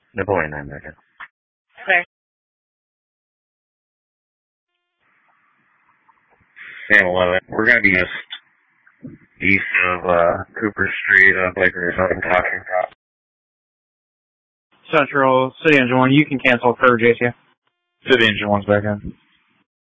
Napoleon 9 back in. Okay. Sam 11. We're going to be just east of Cooper Street, like we're talking about. Central, City Engine 1, you can cancel for JCF. City Engine 1's back in.